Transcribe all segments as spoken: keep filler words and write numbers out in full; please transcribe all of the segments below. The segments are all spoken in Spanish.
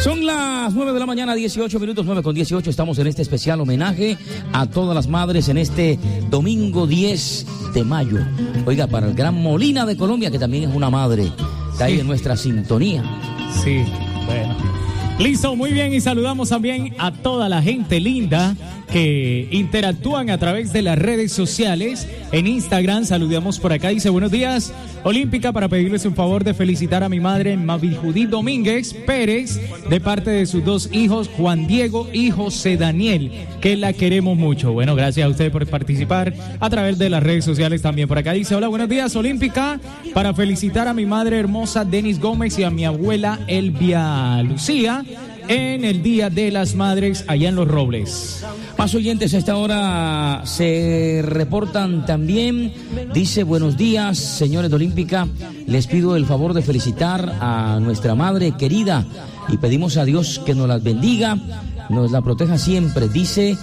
Son las nueve de la mañana, dieciocho minutos, nueve con dieciocho. Estamos en este especial homenaje a todas las madres en este domingo diez de mayo. Oiga, para el Gran Molina de Colombia, que también es una madre, está ahí en nuestra sintonía. Sí, bueno. Listo, muy bien, y saludamos también a toda la gente linda que interactúan a través de las redes sociales. En Instagram saludamos por acá, dice buenos días Olímpica, para pedirles un favor de felicitar a mi madre Mavi Judith Domínguez Pérez, de parte de sus dos hijos Juan Diego y José Daniel, que la queremos mucho. Bueno, gracias a ustedes por participar a través de las redes sociales también. Por acá dice, hola, buenos días Olímpica, para felicitar a mi madre hermosa Denis Gómez y a mi abuela Elvia Lucía en el Día de las Madres allá en Los Robles. Más oyentes a esta hora se reportan también. Dice, buenos días, señores de Olímpica. Les pido el favor de felicitar a nuestra madre querida y pedimos a Dios que nos las bendiga, nos la proteja siempre. Dice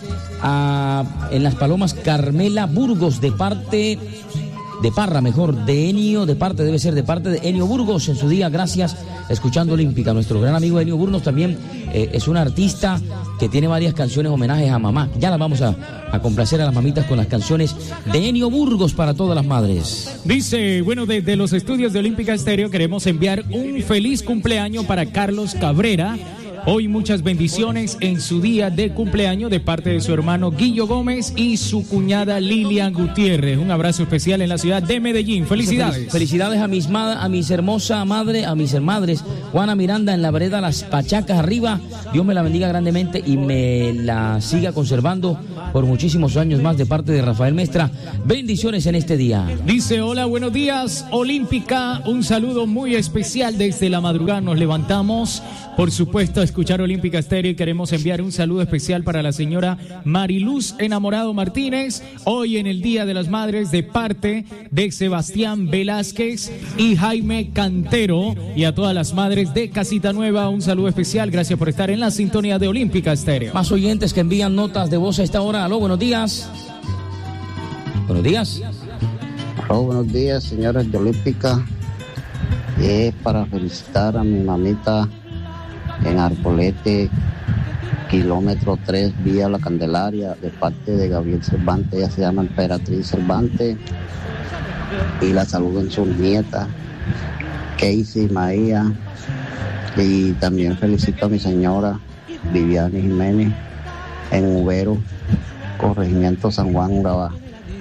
a, en Las Palomas, Carmela Burgos, de parte... de Parra, mejor, de Enio, de parte, debe ser de parte de Enio Burgos en su día, gracias, escuchando Olímpica. Nuestro gran amigo Enio Burgos también eh, es un artista que tiene varias canciones homenajes a mamá. Ya las vamos a, a complacer a las mamitas con las canciones de Enio Burgos para todas las madres. Dice, bueno, desde los estudios de Olímpica Estéreo queremos enviar un feliz cumpleaños para Carlos Cabrera. Hoy muchas bendiciones en su día de cumpleaños de parte de su hermano Guillo Gómez y su cuñada Lilian Gutiérrez. Un abrazo especial en la ciudad de Medellín. Felicidades. Felicidades a mis ma- a mis hermosa madre, a mis madres, Juana Miranda en la vereda Las Pachacas arriba. Dios me la bendiga grandemente y me la siga conservando por muchísimos años más, de parte de Rafael Mestra. Bendiciones en este día. Dice, hola, buenos días Olímpica, un saludo muy especial desde la madrugada. Nos levantamos, por supuesto, a escuchar Olímpica Estéreo y queremos enviar un saludo especial para la señora Mariluz Enamorado Martínez, hoy en el Día de las Madres, de parte de Sebastián Velázquez y Jaime Cantero, y a todas las madres de Casita Nueva un saludo especial. Gracias por estar en la sintonía de Olímpica Estéreo. Más oyentes que envían notas de voz a esta hora. Aló, buenos días. Buenos días. Aló, buenos días, señores de Olímpica. Es para felicitar a mi mamita en Arbolete, kilómetro tres, vía La Candelaria, de parte de Gabriel Cervantes. Ella se llama Emperatriz Cervantes y la saludo en sus nietas, Casey, María, y también felicito a mi señora Viviana Jiménez en Ubero, corregimiento San Juan, Urabá.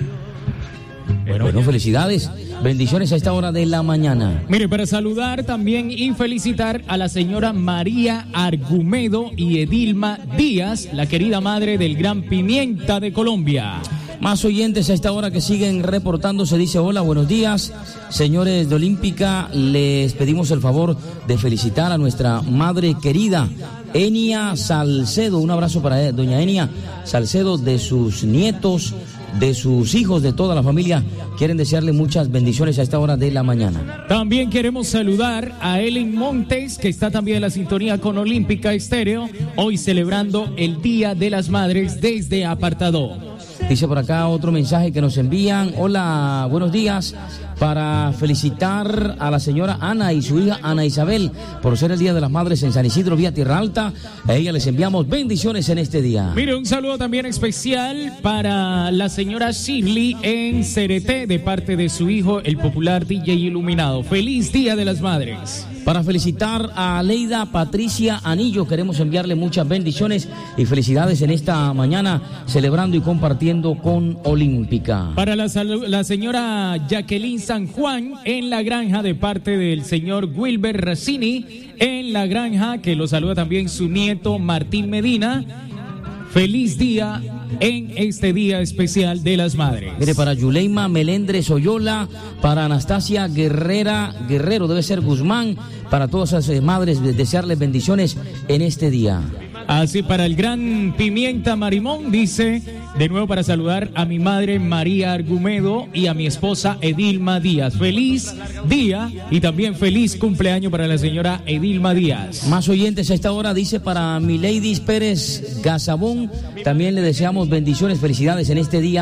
Bueno, bueno, felicidades. Bendiciones a esta hora de la mañana. Mire, para saludar también y felicitar a la señora María Argumedo y Edilma Díaz, la querida madre del Gran Pimienta de Colombia. Más oyentes a esta hora que siguen reportándose. Dice, hola, buenos días, señores de Olímpica. Les pedimos el favor de felicitar a nuestra madre querida, Enia Salcedo. Un abrazo para doña Enia Salcedo, de sus nietos, de sus hijos, de toda la familia. Quieren desearle muchas bendiciones a esta hora de la mañana. También queremos saludar a Ellen Montes, que está también en la sintonía con Olímpica Estéreo, hoy celebrando el Día de las Madres desde Apartadó. Dice por acá otro mensaje que nos envían. Hola, buenos días. Para felicitar a la señora Ana y su hija Ana Isabel por ser el Día de las Madres en San Isidro, vía Tierra Alta. A ella les enviamos bendiciones en este día. Mire, un saludo también especial para la señora Shirley en Cereté, de parte de su hijo, el popular D J Iluminado. Feliz Día de las Madres. Para felicitar a Leida Patricia Anillo, queremos enviarle muchas bendiciones y felicidades en esta mañana, celebrando y compartiendo con Olímpica. Para la, la señora Jacqueline San Juan en La Granja, de parte del señor Wilber Racini en La Granja, que lo saluda también su nieto Martín Medina. Feliz día en este día especial de las madres. Mire, para Yuleima Melendres Oyola, para Anastasia Guerrera Guerrero, debe ser Guzmán, para todas esas madres, desearles bendiciones en este día. Así, para el Gran Pimienta Marimón, dice, de nuevo para saludar a mi madre María Argumedo y a mi esposa Edilma Díaz. Feliz día y también feliz cumpleaños para la señora Edilma Díaz. Más oyentes a esta hora, dice, para Mileidis Pérez Gazabón, también le deseamos bendiciones, felicidades en este día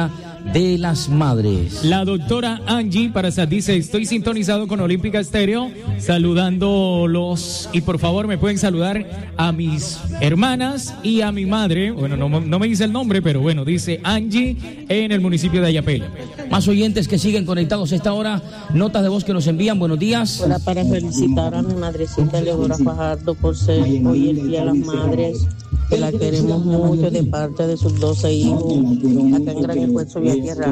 de las Madres. La doctora Angie Parasat dice, estoy sintonizado con Olímpica Estéreo, saludándolos, y por favor me pueden saludar a mis hermanas y a mi madre. Bueno, no, no me dice el nombre, pero bueno, dice Angie en el municipio de Ayapel. Más oyentes que siguen conectados a esta hora, notas de voz que nos envían. Buenos días. Hola, para felicitar a mi madrecita Leodora Fajardo por ser hoy el Día de las Madres, que la queremos mucho de parte de sus doce hijos acá en Gran Esfuerzo, Vía Tierra.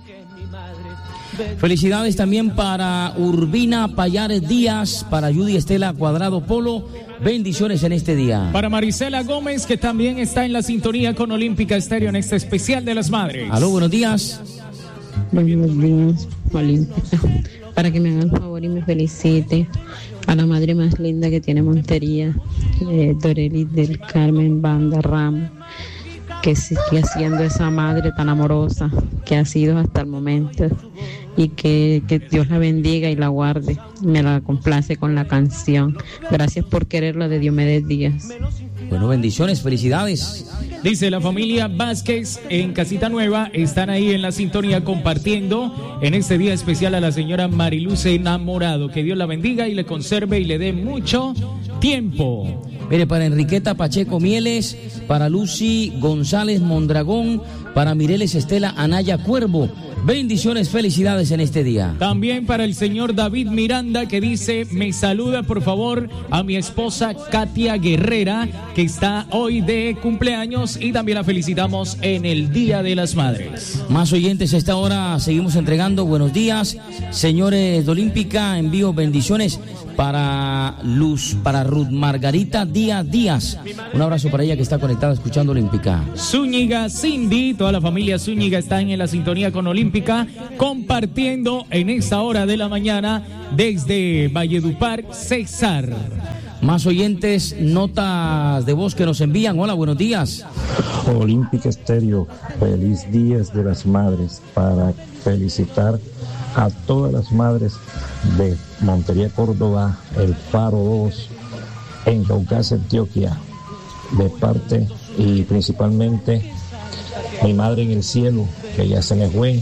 Felicidades también para Urbina Payares Díaz, para Judy Estela Cuadrado Polo. Bendiciones en este día. Para Marisela Gómez, que también está en la sintonía con Olímpica Estéreo en este especial de las Madres. Aló, buenos días. Buenos días, Olímpica. Para que me hagan favor y me felicite a la madre más linda que tiene Montería, eh, Dorelis del Carmen Banda Ramos, que sigue siendo esa madre tan amorosa que ha sido hasta el momento, y que, que Dios la bendiga y la guarde. Me la complace con la canción Gracias por quererla, de Diomedes Díaz. Bueno, bendiciones, felicidades. Dice la familia Vázquez en Casita Nueva, están ahí en la sintonía compartiendo en este día especial a la señora Mariluz Enamorado. Que Dios la bendiga y le conserve y le dé mucho tiempo. Mire, para Enriqueta Pacheco Mieles, para Lucy González Mondragón, para Mireles Estela Anaya Cuervo. Bendiciones, felicidades en este día. También para el señor David Miranda, que dice, me saluda por favor a mi esposa Katia Guerrera, que está hoy de cumpleaños, y también la felicitamos en el Día de las Madres. Más oyentes a esta hora, seguimos entregando buenos días. Señores de Olímpica, envío bendiciones para Luz, para Ruth Margarita Díaz Díaz. Un abrazo para ella que está conectada escuchando Olímpica. Zúñiga Cindy, toda la familia Zúñiga está en la sintonía con Olímpica, compartiendo en esta hora de la mañana desde Valledupar, César. Más oyentes, notas de voz que nos envían. Hola, buenos días. Olímpica Estéreo, feliz Días de las Madres, para felicitar a todas las madres de Montería, Córdoba, El Faro dos, en Caucasia, Antioquia, de parte y principalmente mi madre en el cielo, que ya se me fue.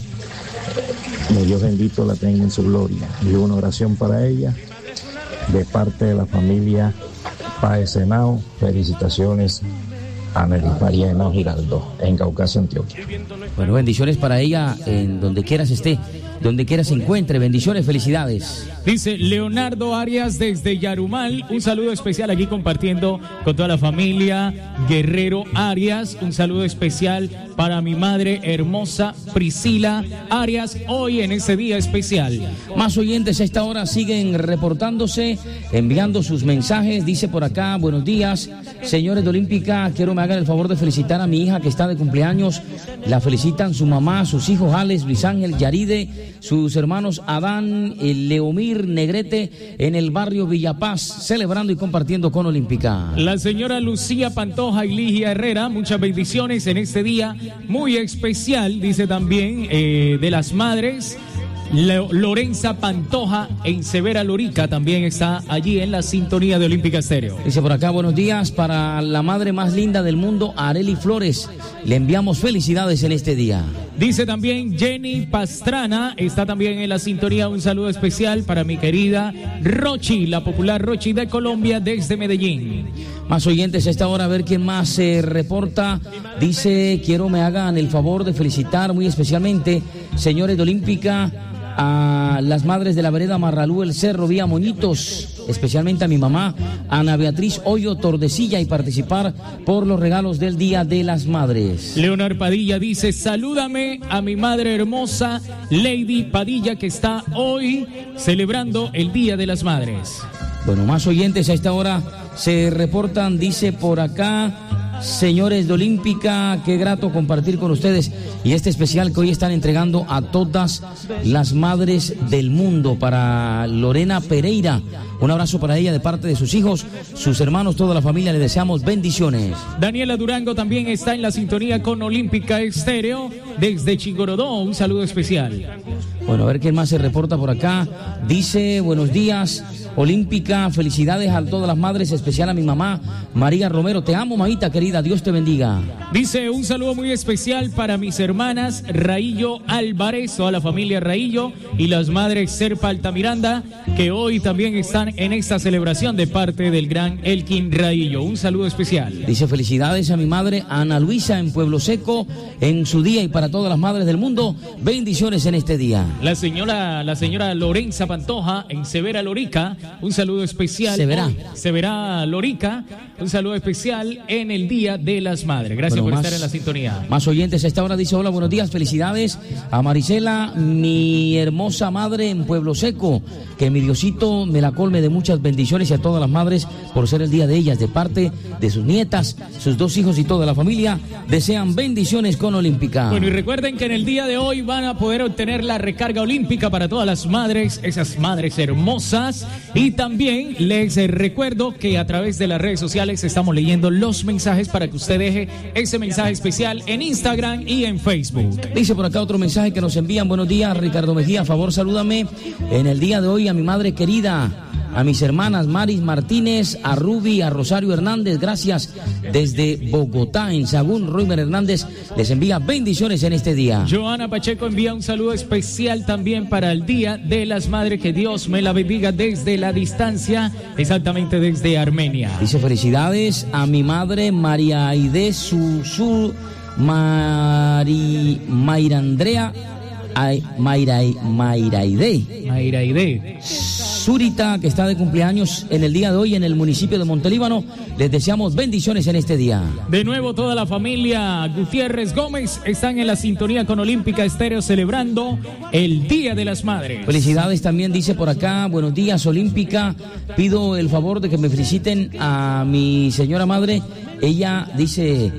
Dios bendito la tenga en su gloria. Y una oración para ella, de parte de la familia Páez Henao. Felicitaciones a Nelly María Henao Giraldo, en Caucasia, Antioquia. Bueno, bendiciones para ella en donde quieras esté, donde quiera se encuentre. Bendiciones, felicidades. Dice Leonardo Arias desde Yarumal, un saludo especial aquí compartiendo con toda la familia Guerrero Arias. Un saludo especial para mi madre hermosa Priscila Arias, hoy en ese día especial. Más oyentes a esta hora siguen reportándose, enviando sus mensajes. Dice por acá, buenos días, señores de Olímpica, quiero me hagan el favor de felicitar a mi hija que está de cumpleaños. La felicitan su mamá, sus hijos Alex, Luis Ángel, Yaride, sus hermanos Adán, Leomir, Negrete, en el barrio Villapaz, celebrando y compartiendo con Olímpica. La señora Lucía Pantoja y Ligia Herrera, muchas bendiciones en este día muy especial, dice también, eh, de las madres. Lorenza Pantoja en Severa Lorica también está allí en la sintonía de Olímpica Estéreo. Dice por acá, buenos días para la madre más linda del mundo, Areli Flores. Le enviamos felicidades en este día. Dice también Jenny Pastrana, está también en la sintonía. Un saludo especial para mi querida Rochi, la popular Rochi de Colombia desde Medellín. Más oyentes a esta hora, a ver quién más se reporta. Dice, quiero me hagan el favor de felicitar muy especialmente, señores de Olímpica, a las madres de la vereda Marralú, el Cerro, vía Moñitos, especialmente a mi mamá, Ana Beatriz Hoyo Tordesilla, y participar por los regalos del Día de las Madres. Leonor Padilla dice, salúdame a mi madre hermosa, Lady Padilla, que está hoy celebrando el Día de las Madres. Bueno, más oyentes a esta hora se reportan, dice por acá, señores de Olímpica, qué grato compartir con ustedes y este especial que hoy están entregando a todas las madres del mundo. Para Lorena Pereira, un abrazo para ella de parte de sus hijos, sus hermanos, toda la familia, le deseamos bendiciones. Daniela Durango también está en la sintonía con Olímpica Estéreo desde Chigorodó, un saludo especial. Bueno, a ver quién más se reporta por acá. Dice, buenos días olímpica. Felicidades a todas las madres, especial a mi mamá, María Romero. Te amo, mamita querida, Dios te bendiga. Dice, un saludo muy especial para mis hermanas Raillo Álvarez, toda la familia Raillo, y las madres Serpa Altamiranda, que hoy también están en esta celebración de parte del gran Elkin Raillo. Un saludo especial. Dice, felicidades a mi madre Ana Luisa en Pueblo Seco en su día, y para todas las madres del mundo, bendiciones en este día. La señora, la señora Lorenza Pantoja en Severa Lorica, un saludo especial. Severa. Hoy, Severa Lorica, un saludo especial en el Día de las Madres. Gracias Bueno, por más, estar en la sintonía. Más oyentes a esta hora. Dice, hola, buenos días, felicidades a Marisela, mi hermosa madre en Pueblo Seco, que mi Diosito me la colme de muchas bendiciones, y a todas las madres por ser el día de ellas, de parte de sus nietas, sus dos hijos y toda la familia, desean bendiciones con Olímpica. Bueno, y recuerden que en el día de hoy van a poder obtener la recarga olímpica para todas las madres, esas madres hermosas, y también les recuerdo que a través de las redes sociales estamos leyendo los mensajes para que usted deje ese mensaje especial en Instagram y en Facebook. Dice por acá otro mensaje que nos envían. Buenos días, Ricardo Mejía, a favor salúdame en el día de hoy a mi madre querida, a mis hermanas Maris Martínez, a Ruby, a Rosario Hernández, gracias desde Bogotá, en Sagún. Ruimer Hernández les envía bendiciones en este día. Joana Pacheco envía un saludo especial también para el Día de las Madres, que Dios me la bendiga desde la distancia, exactamente desde Armenia. Dice, felicidades a mi madre María Aide, su, su, Mari, Mayra Andrea, Ay, Mayra, Mayraide. Mayraide. Zurita, que está de cumpleaños en el día de hoy en el municipio de Montelíbano. Les deseamos bendiciones en este día. De nuevo, toda la familia Gutiérrez Gómez están en la sintonía con Olímpica Estéreo, celebrando el Día de las Madres. Felicidades también, dice por acá, buenos días, Olímpica. Pido el favor de que me feliciten a mi señora madre. Ella dice,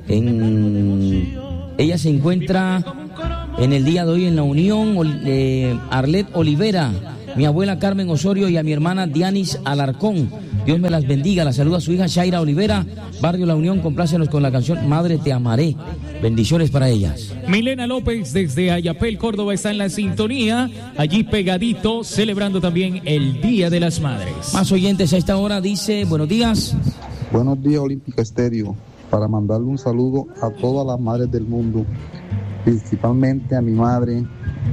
en, ella se encuentra en el día de hoy en la Unión, eh, Arlet Olivera, mi abuela Carmen Osorio y a mi hermana Dianis Alarcón. Dios me las bendiga. La saluda a su hija Shaira Olivera, barrio La Unión. Complácenos con la canción Madre Te Amaré. Bendiciones para ellas. Milena López desde Ayapel, Córdoba, está en la sintonía, allí pegadito, celebrando también el Día de las Madres. Más oyentes a esta hora. Dice, buenos días. Buenos días, Olímpica Estéreo, para mandarle un saludo a todas las madres del mundo, principalmente a mi madre,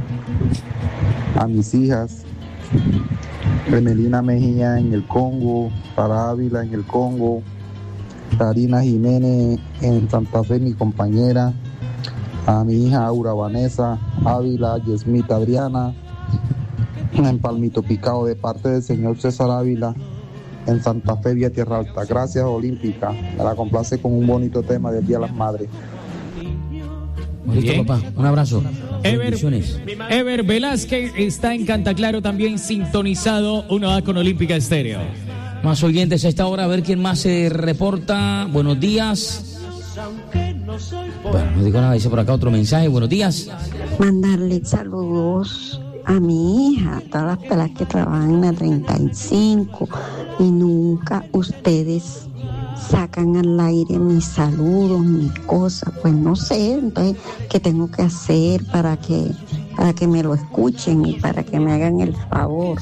a mis hijas, Remelina Mejía en el Congo, Sara Ávila en el Congo, Karina Jiménez en Santa Fe, mi compañera, a mi hija Aura Vanessa Ávila, Yesmita Adriana en Palmito Picado, de parte del señor César Ávila en Santa Fe, Vía Tierra Alta. Gracias, Olímpica, me la complace con un bonito tema del Día de las Madres. Listo, papá, un abrazo. Ever, Ever Velázquez está en Cantaclaro también sintonizado, uno va con Olímpica Estéreo. Más oyentes a esta hora, a ver quién más se reporta. Buenos días. Bueno, no digo nada, dice por acá otro mensaje. Buenos días. Mandarle saludos a mi hija, a todas las pelas que trabajan en la treinta y cinco, y nunca ustedes sacan al aire mis saludos, mis cosas, pues no sé, entonces, ¿qué tengo que hacer para que, para que me lo escuchen y para que me hagan el favor?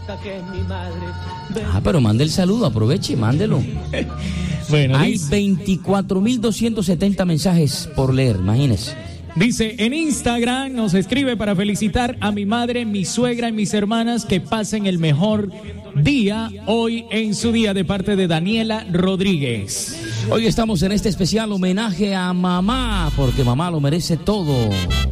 Ah, pero mande el saludo, aproveche, mándelo. Bueno, hay dice, veinticuatro mil doscientos setenta mensajes por leer, imagínense. Dice, en Instagram nos escribe para felicitar a mi madre, mi suegra y mis hermanas, que pasen el mejor día hoy en su día, de parte de Daniela Rodríguez. Hoy estamos en este especial homenaje a mamá, porque mamá lo merece todo.